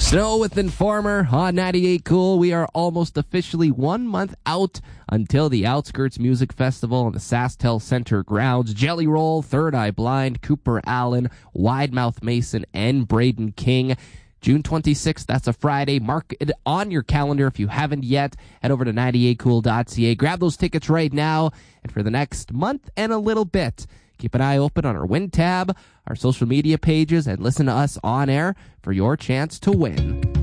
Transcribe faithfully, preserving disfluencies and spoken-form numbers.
Snow with Informer on ninety-eight Cool. We are almost officially one month out until the Outskirts Music Festival on the SaskTel Center grounds. Jelly Roll, Third Eye Blind, Cooper Allen, Wide Mouth Mason, and Braden King. June twenty-sixth, that's a Friday. Mark it on your calendar if you haven't yet. Head over to ninety-eight cool dot c a. Grab those tickets right now. And for the next month and a little bit, keep an eye open on our Win tab, our social media pages, and listen to us on air for your chance to win.